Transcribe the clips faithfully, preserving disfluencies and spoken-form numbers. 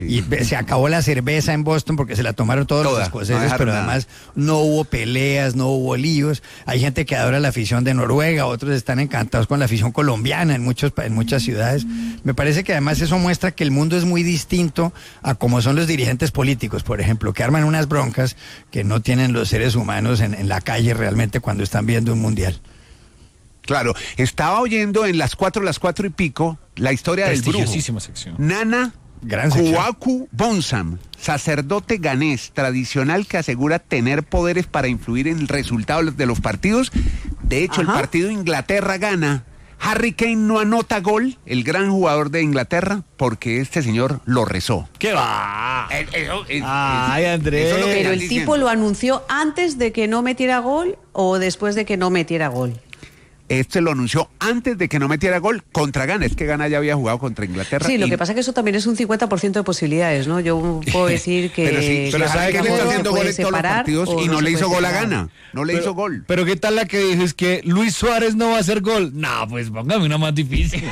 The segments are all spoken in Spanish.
Y se acabó la cerveza en Boston porque se la tomaron todos Toda, los escoceses, no pero nada. además no hubo peleas, no hubo líos. Hay gente que adora la afición de Noruega, otros están encantados con la afición colombiana en muchos en muchas ciudades. Me parece que además eso muestra que el mundo es muy distinto a como son los dirigentes políticos, por ejemplo, que arman unas broncas que no tienen los seres humanos en, en la calle realmente cuando están viendo un mundial. Claro, estaba oyendo en las cuatro, las cuatro y pico, la historia del brujo. Prestigiosísima sección. Nana Gran sección. Kwaku Bonsam, sacerdote ganés tradicional que asegura tener poderes para influir en el resultado de los partidos. De hecho, Ajá. el partido Inglaterra-Gana. Harry Kane no anota gol, el gran jugador de Inglaterra, porque este señor lo rezó. ¿Qué va? Eh, eso, eh, Ay, eh, Andrés. eso es lo que Pero están el diciendo. tipo lo anunció antes de que no metiera gol o después de que no metiera gol. Este lo anunció antes de que no metiera gol contra Ghana. Es que Ghana ya había jugado contra Inglaterra. Sí, lo y- que pasa es que eso también es un cincuenta por ciento de posibilidades, ¿no? Yo puedo decir que... Pero sí, pero que sabe que Harry le está Kane haciendo se puede goles todos los separar partidos o y no, se le hizo puede gol a separar. Ghana. No le Pero- hizo gol. Pero ¿qué tal la que dices que Luis Suárez no va a hacer gol? No, pues póngame una más difícil.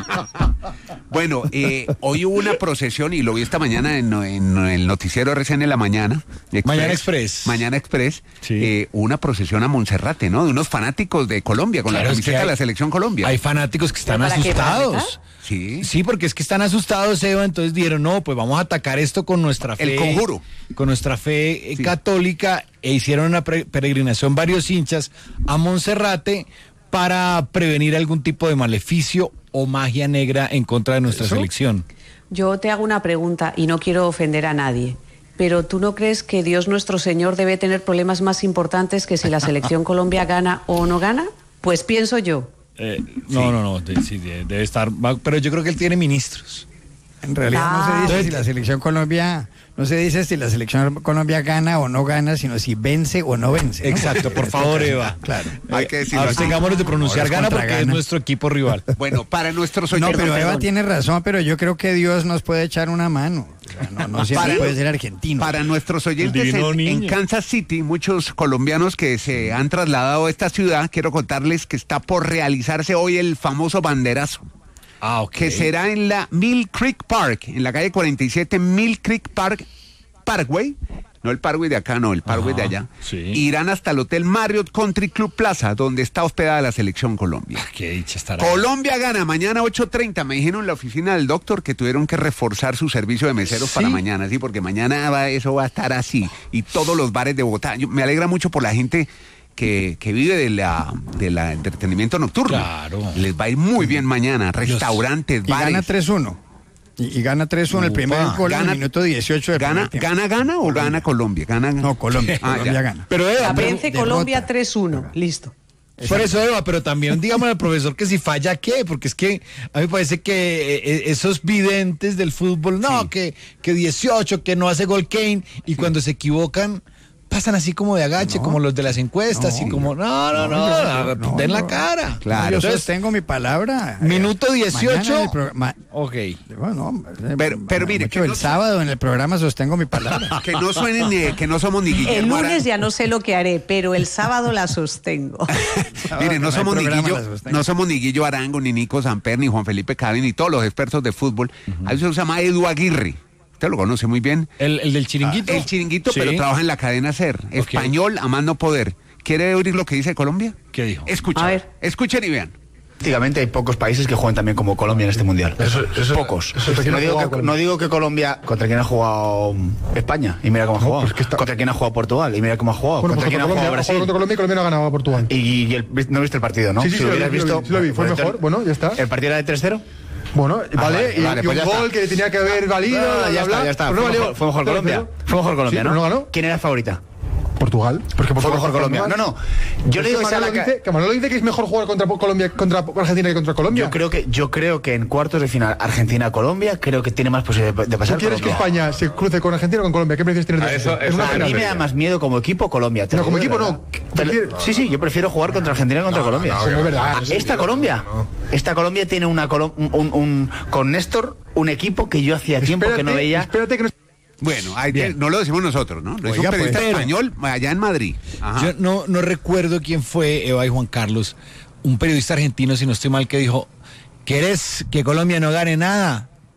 Bueno, eh, hoy hubo una procesión y lo vi esta mañana en, en el noticiero R C N en la mañana. Mañana Express. Mañana Express. Sí. Eh, una procesión a Monserrate, ¿no? De unos fanáticos de Colombia con Claro, la es que camiseta de hay- la selección Colombia. Hay fanáticos que están ¿Pero para qué, para asustados. Sí. Sí, porque es que están asustados, Eva, entonces dijeron, no, pues vamos a atacar esto con nuestra fe. El conjuro. Con nuestra fe eh, Sí. católica, e hicieron una pre- peregrinación varios hinchas a Monserrate para prevenir algún tipo de maleficio o magia negra en contra de nuestra ¿Eso? selección. Yo te hago una pregunta y no quiero ofender a nadie, pero ¿tú no crees que Dios nuestro Señor debe tener problemas más importantes que si la selección Colombia gana o no gana? Pues pienso yo. Eh, no, no, no, de- sí, de- debe estar, va- pero yo creo que él tiene ministros. En realidad Ah. no se dice si la selección Colombia, no se dice si la selección Colombia gana o no gana, sino si vence o no vence, ¿no? Exacto, por favor, Eva. Claro. Hay que decirlo así. Abstengámonos de pronunciar Ahora es gana contra porque es Ghana. nuestro equipo rival. Bueno, para nuestros No, oyentes. pero Eva perdón. tiene razón, pero yo creo que Dios nos puede echar una mano. O sea, no, no siempre Para- puede ser argentino. Para nuestros oyentes Divino en, en niño. Kansas City, muchos colombianos que se han trasladado a esta ciudad, quiero contarles que está por realizarse hoy el famoso banderazo, Ah, ok. que será en la Mill Creek Park, en la calle cuarenta y siete Mill Creek Park Parkway, no el Parkway de acá, no, el Parkway Ajá, de allá. sí. Irán hasta el Hotel Marriott Country Club Plaza, donde está hospedada la selección Colombia. Qué dicha estará. Colombia gana mañana ocho treinta. Me dijeron en la oficina del doctor que tuvieron que reforzar su servicio de meseros ¿Sí? para mañana, sí, porque mañana va, eso va a estar así. Y todos los bares de Bogotá. Yo- me alegra mucho por la gente que, que vive de la de la entretenimiento nocturno. Claro. Les va a ir muy bien mañana. Restaurantes, Y bares. gana tres uno. Y, y gana tres uno el Upa, primer gol en gana- el minuto dieciocho del ¿Gana, primer tiempo. gana, gana o gana Colombia? Gana, No, Colombia. Ah, Colombia ya. gana. Pero Eva, La pero- vence derrota. Colombia tres uno. Listo. por eso Eva, pero también dígame al profesor que si falla qué, porque es que a mí me parece que eh, esos videntes del fútbol, no, Sí. que, que dieciocho, que no hace gol Kane, y cuando se equivocan pasan así como de agache, No. como los de las encuestas, No. y como, no, no, no, yo- no, no, den la no. cara. Claro. Yo Entonces, sostengo mi palabra. Minuto dieciocho. Mañana en el programa- ok. Bueno, eh, Pero- pero mire, mucho que el no- sábado en el programa sostengo mi palabra. Que no suenen, eh, que no somos ni Guillermo El lunes Arango. ya no sé lo que haré, pero el sábado la sostengo. Mire, no hay somos, ni programa, Guillo, la sostengo. no somos ni Guillo Arango, ni Nico Samper, ni Juan Felipe Cali, ni todos los expertos de fútbol. Hay uno que se llama Edu Aguirre. Usted lo conoce muy bien. El, el del chiringuito. El chiringuito, Sí. pero trabaja en la cadena SER. Español, a más no poder. ¿Quiere oír lo que dice Colombia? ¿Qué dijo? Escuchen. A ver. Escuchen y vean. Prácticamente hay pocos países que juegan también como Colombia en este mundial. Eso- eso- pocos. eso- ¿contra quién no, ha digo jugado que, Colombia? no digo que Colombia. ¿Contra quién ha jugado España? Y mira cómo ha No, jugado. pues que está- ¿Contra quién ha jugado Portugal? Y mira cómo ha jugado. Bueno, ¿Contra pues quién contra ha jugado Colombia, ha jugado Brasil? contra Colombia y Colombia no ha ganado a Portugal. Y, y el- no viste el partido, ¿no? Sí, sí, sí, lo lo hubieras vi, lo visto. vi, sí lo vi, fue pues mejor. entonces- Bueno, ya está. ¿El partido era de tres cero? Bueno, Ah, vale, vale, y, vale, y pues un ya gol está. que tenía que haber valido. No, bla, ya bla, está, ya está. pero Fue no valió. mejor, fue mejor Pero- Colombia. pero- Fue mejor Colombia, sí, ¿no? pero no ganó. ¿Quién era favorita? Portugal. Porque Fue mejor Colombia. No, no. Yo Es le digo que que sea la Manolo ca- dice, que Manolo dice que es mejor jugar contra Colombia, contra Argentina que contra Colombia. Yo creo que yo creo que en cuartos de final Argentina-Colombia creo que tiene más posibilidades de ¿Tú pasar. quieres que Colombia. España se cruce con Argentina o con Colombia? ¿Qué prefieres tener? de eso- en eso una a A final? mí me da más miedo como equipo Colombia. te No, lo como digo de equipo verdad. no. Te lo- ¿Prefieres? Sí, sí, yo prefiero jugar contra Argentina que contra Colombia. no, es verdad. Ah, Esta Colombia, esta Colombia tiene una Colo- un, un- un- con Néstor un equipo que yo hacía tiempo que no Espérate, veía. Espérate que no. Bueno, ahí te- Bien. no lo decimos nosotros, ¿no? Lo hizo Oiga, un periodista pues, pero- español allá en Madrid. Ajá. Yo no, no recuerdo quién fue, Eva y Juan Carlos, un periodista argentino, si no estoy mal, que dijo, ¿querés que Colombia no gane nada?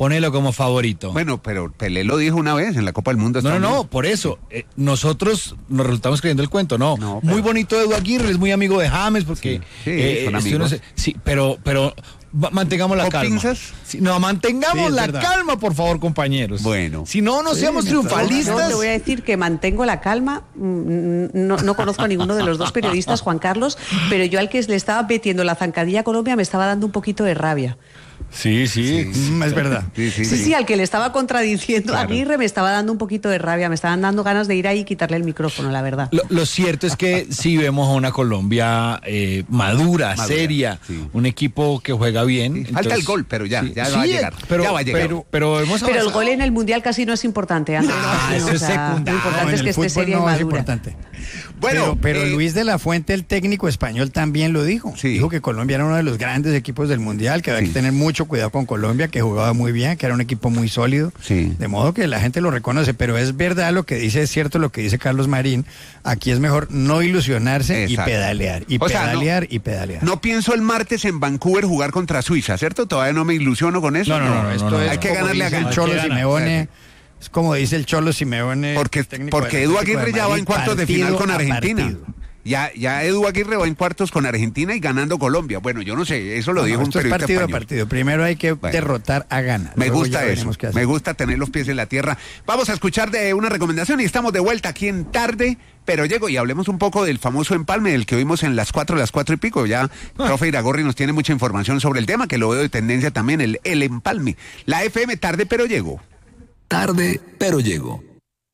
ponelo como favorito. Bueno, pero Pelé lo dijo una vez en la Copa del Mundo. No, no, Estados no, Unidos. por eso. eh, nosotros nos resultamos creyendo el cuento, no. No, pero- Muy bonito Edu Aguirre, es muy amigo de James, porque... Sí, sí, eh, son esto amigos. no sé- sí, pero, pero va- mantengamos la ¿Con calma. pinzas? Sí, no, mantengamos Sí, es la verdad. calma, por favor, compañeros. Bueno. Si no, no seamos mientras- Yo triunfalistas. te voy a decir que mantengo la calma. Mm, No, no conozco a ninguno de los dos periodistas, Juan Carlos, pero yo al que le estaba metiendo la zancadilla a Colombia me estaba dando un poquito de rabia. Sí, sí. Mm, es verdad. Sí, sí, Sí, sí. sí, al que le estaba contradiciendo a Claro. Aguirre me estaba dando un poquito de rabia, me estaban dando ganas de ir ahí y quitarle el micrófono, la verdad. Lo, lo cierto es que sí vemos a una Colombia eh, madura, Madura, seria, sí. un equipo que juega bien. Sí, falta el gol, pero ya, ya va a llegar, Pero, ya va a llegar. Pero, pero hemos Pero el avanzado. gol en el Mundial casi no es importante, Andrés. Ah, No, eso o es sea, secundario. Lo importante No, es en que el esté fútbol seria y no es madura. importante. Bueno, pero, pero eh, Luis de la Fuente, el técnico español, también lo dijo. Sí. Dijo que Colombia era uno de los grandes equipos del Mundial, que había Sí. que tener mucho cuidado con Colombia, que jugaba muy bien, que era un equipo muy sólido. Sí. De modo que la gente lo reconoce, pero es verdad lo que dice, es cierto lo que dice Carlos Marín. Aquí es mejor no ilusionarse Exacto. y pedalear, y O sea, no- pedalear, y pedalear. no pienso el martes en Vancouver jugar contra Suiza, ¿cierto? Todavía no me ilusiono con eso. No, no, no, no, Esto no, es Hay que como ganarle a dice el ganar. Cholo Hay que ganar. Simeone. Es como dice el Cholo Simeone. Porque, técnico porque del Edu Atlético de Aguirre ya va Madrid, en cuartos de final con partido a Argentina. partido. Ya, ya Edu Aguirre va en cuartos con Argentina y ganando Colombia. Bueno, yo no sé, eso lo No, dijo no, un esto es periodista partido a español. partido. Primero hay que Bueno. derrotar a ganar. Me Luego gusta ya eso, veremos qué hacer. me gusta tener los pies en la tierra. Vamos a escuchar de una recomendación y estamos de vuelta aquí en Tarde, pero llego y hablemos un poco del famoso empalme del que oímos en las cuatro, las cuatro y pico. Ya, profe Iragorri nos tiene mucha información sobre el tema, que lo veo de tendencia también, el, el empalme. La F M Tarde, pero llego. Tarde, pero llego.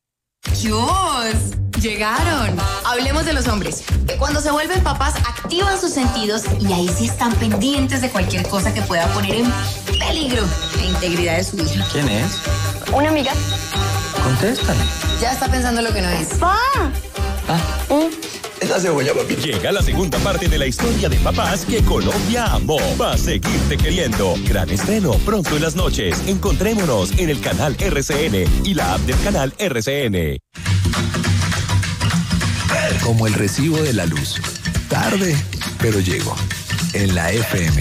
¡Dios! Llegaron. Hablemos de los hombres, que cuando se vuelven papás activan sus sentidos y ahí sí están pendientes de cualquier cosa que pueda poner en peligro la integridad de su hija. ¿Quién es? Una amiga Contéstale. ya está pensando lo que no es. Esa cebolla, papi. Llega la segunda parte de la historia de papás que Colombia amó. Va a seguirte queriendo. Gran estreno pronto en las noches. Encontrémonos en el canal R C N y la app del canal R C N. Como el recibo de la luz. Tarde, pero llego. En la F M.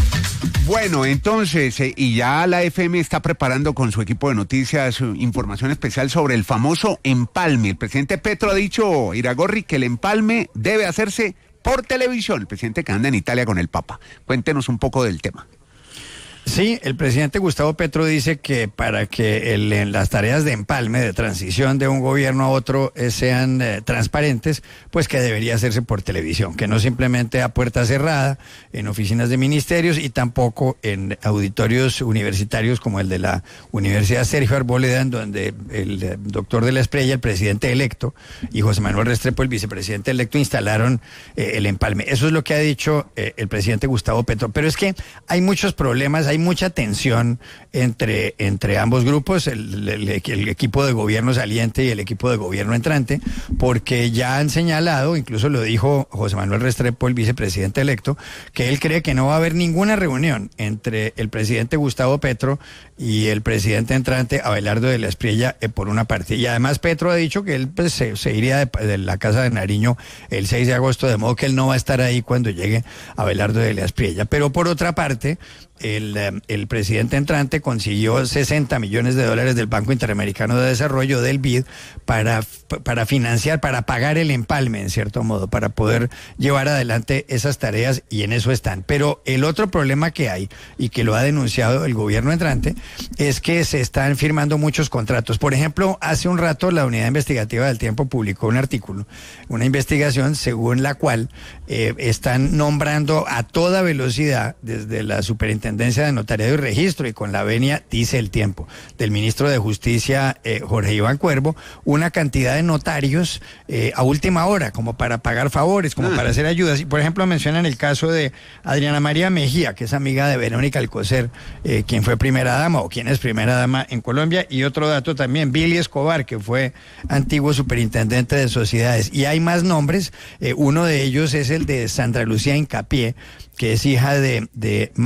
Bueno, entonces, eh, y ya la F M está preparando con su equipo de noticias eh, información especial sobre el famoso empalme. El presidente Petro ha dicho, Iragorri, que el empalme debe hacerse por televisión. El presidente que anda en Italia con el Papa. Cuéntenos un poco del tema. Sí, el presidente Gustavo Petro dice que para que el, en las tareas de empalme, de transición de un gobierno a otro eh, sean eh, transparentes, pues que debería hacerse por televisión, que no simplemente a puerta cerrada, en oficinas de ministerios y tampoco en auditorios universitarios como el de la Universidad Sergio Arboleda, en donde el eh, doctor de la Espriella, el presidente electo, y José Manuel Restrepo, el vicepresidente electo, instalaron eh, el empalme. Eso es lo que ha dicho eh, el presidente Gustavo Petro. Pero es que hay muchos problemas, hay mucha tensión entre, entre ambos grupos, el, el, el equipo de gobierno saliente y el equipo de gobierno entrante, porque ya han señalado, incluso lo dijo José Manuel Restrepo, el vicepresidente electo, que él cree que no va a haber ninguna reunión entre el presidente Gustavo Petro y el presidente entrante Abelardo de la Espriella eh, por una parte. Y además Petro ha dicho que él pues, se, se iría de, de la Casa de Nariño el seis de agosto, de modo que él no va a estar ahí cuando llegue Abelardo de la Espriella. Pero por otra parte, el, el presidente entrante consiguió sesenta millones de dólares del Banco Interamericano de Desarrollo, del B I D, para, para financiar, para pagar el empalme, en cierto modo, para poder llevar adelante esas tareas, y en eso están. Pero el otro problema que hay, y que lo ha denunciado el gobierno entrante, es que se están firmando muchos contratos. Por ejemplo, hace un rato la Unidad Investigativa del Tiempo publicó un artículo, una investigación según la cual eh, están nombrando a toda velocidad desde la Superintendencia de Notariado y Registro y con la venia, dice el Tiempo, del ministro de Justicia eh, Jorge Iván Cuervo, una cantidad de notarios eh, a última hora, como para pagar favores, como ah. para hacer ayudas. Y por ejemplo mencionan el caso de Adriana María Mejía, que es amiga de Verónica Alcocer, eh, quien fue primera dama o quien es primera dama en Colombia. Y otro dato también, Billy Escobar, que fue antiguo superintendente de sociedades. Y hay más nombres, eh, uno de ellos es el de Sandra Lucía Incapié, que es hija de, de Marco Emilio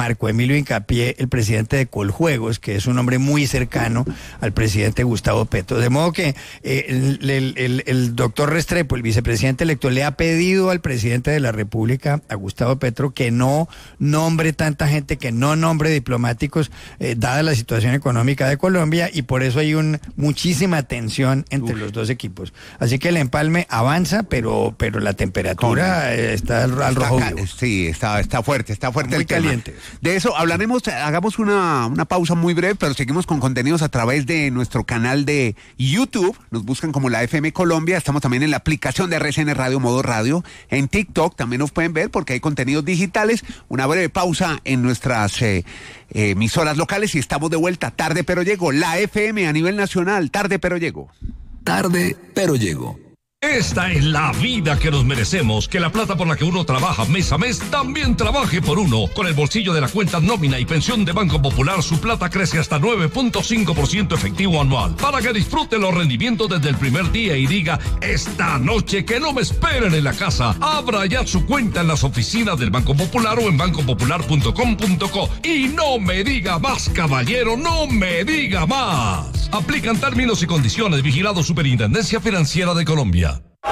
Emilio Hincapié, el presidente de Coljuegos, que es un hombre muy cercano al presidente Gustavo Petro. De modo que eh, el, el, el, el doctor Restrepo, el vicepresidente electo, le ha pedido al presidente de la República, a Gustavo Petro, que no nombre tanta gente, que no nombre diplomáticos, eh, dada la situación económica de Colombia, y por eso hay un, muchísima tensión entre Uf. los dos equipos. Así que el empalme avanza, pero, pero la temperatura eh, está al, al rojo vivo. Sí, está, está fuerte, está fuerte Muy el tema. caliente. De eso hablaremos, hagamos una, una pausa muy breve, pero seguimos con contenidos a través de nuestro canal de YouTube. Nos buscan como la F M Colombia. Estamos también en la aplicación de R C N Radio, Modo Radio. En TikTok también nos pueden ver porque hay contenidos digitales. Una breve pausa en nuestras eh, eh, emisoras locales y estamos de vuelta. Tarde pero llego, la F M a nivel nacional. Tarde pero llego. Tarde pero llego. Esta es la vida que nos merecemos, que la plata por la que uno trabaja mes a mes también trabaje por uno. Con el bolsillo de la cuenta nómina y pensión de Banco Popular, su plata crece hasta nueve punto cinco por ciento efectivo anual. Para que disfrute los rendimientos desde el primer día y diga, esta noche que no me esperen en la casa. Abra ya su cuenta en las oficinas del Banco Popular o en banco popular punto com punto co. Y no me diga más, caballero, no me diga más. Aplican términos y condiciones. Vigilado Superintendencia Financiera de Colombia.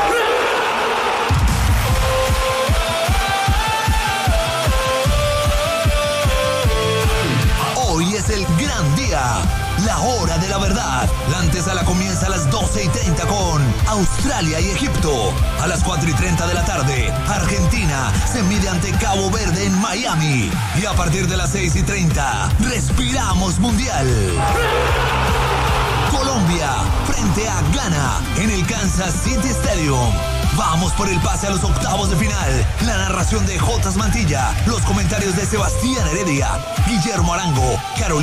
Hoy es el gran día, la hora de la verdad. La antesala comienza a las doce y treinta con Australia y Egipto. A las cuatro y treinta de la tarde, Argentina se mide ante Cabo Verde en Miami. Y a partir de las seis y treinta, respiramos mundial. Colombia frente a Ghana en el Kansas City Stadium. Vamos por el pase a los octavos de final. La narración de Jotas Mantilla, los comentarios de Sebastián Heredia, Guillermo Arango, Carolina